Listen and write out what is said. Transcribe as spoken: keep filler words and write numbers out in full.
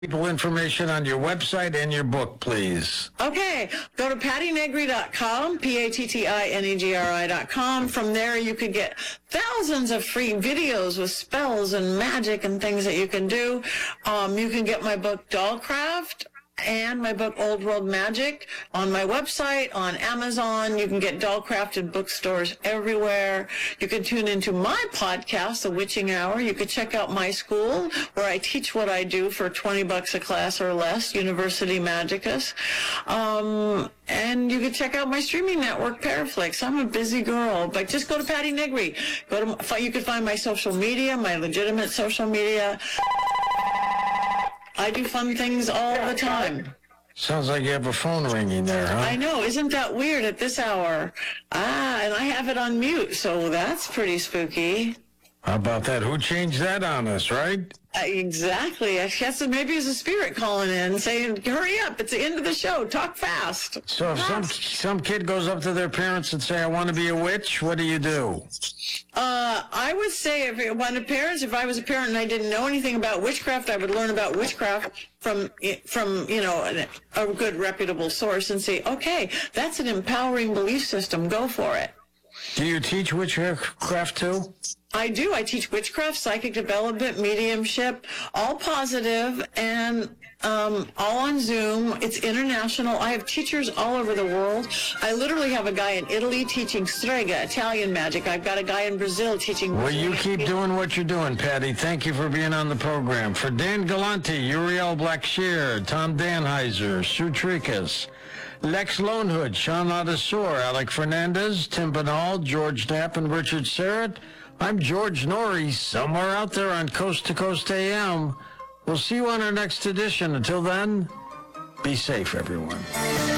People information on your website and your book, please. Okay, go to patty negri dot com, P A T T I N E G R I dot com. From there, you could get thousands of free videos with spells and magic and things that you can do. Um, you can get my book, Dollcraft, and my book, Old World Magic, on my website, on Amazon. You can get Dollcraft in bookstores everywhere. You can tune into my podcast, The Witching Hour. You can check out my school, where I teach what I do for twenty bucks a class or less, University Magicus. Um, and you can check out my streaming network, Paraflix. I'm a busy girl, but just go to Patty Negri. Go to, you can find my social media, my legitimate social media. I do fun things all the time. Sounds like you have a phone ringing there, huh? I know. Isn't that weird at this hour? Ah, and I have it on mute, so that's pretty spooky. How about that? Who changed that on us, right? Uh, exactly. I guess maybe it's a spirit calling in saying, hurry up, it's the end of the show, talk fast. So if some some kid goes up to their parents and say, I want to be a witch, what do you do? Uh, I would say if when a parents, if I was a parent and I didn't know anything about witchcraft, I would learn about witchcraft from, from you know, a, a good reputable source and say, okay, that's an empowering belief system, go for it. Do you teach witchcraft too? I do. I teach witchcraft, psychic development, mediumship, all positive, and um, all on Zoom. It's international. I have teachers all over the world. I literally have a guy in Italy teaching strega, Italian magic. I've got a guy in Brazil teaching... Well, you keep doing what you're doing, Patty. Thank you for being on the program. For Dan Galante, Uriel Blackshear, Tom Danheiser, Sue Tricas, Lex Lonehood, Sean Ladasor, Alec Fernandez, Tim Banal, George Knapp, and Richard Serrett, I'm George Norrie, somewhere out there on Coast to Coast A M. We'll see you on our next edition. Until then, be safe, everyone.